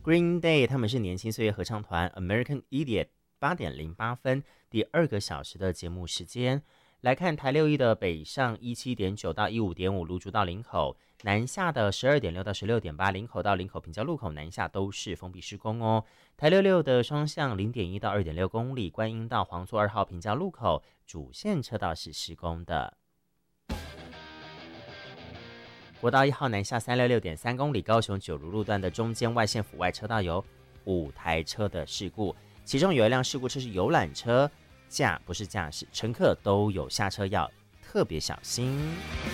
Green Day 他们是年轻岁月合唱团 American Idiot 8:08分，第2个小时的节目时间。来看台6一的北上 17.9 到 15.5 芦竹到林口，南下的 12.6 到 16.8 林口到林口平交路口南下都是封闭施工哦。台66的双向 0.1 到 2.6 公里，观音到黄厝2号平交路口主线车道是施工的。国道1号南下 366.3 公里，高雄九如路段的中间外线府外车道有5台车的事故，其中有一辆事故车是游览车，不是驾驶，乘客都有下车要特别小心。